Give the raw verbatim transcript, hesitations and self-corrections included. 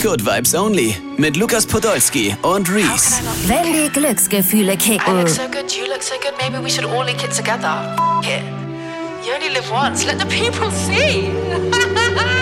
Good Vibes Only mit Lukas Podolski und Reese. Wenn die Glücksgefühle I kicken. look so good, you look so good, maybe we should all link it together. F it. You only live once, let the people see.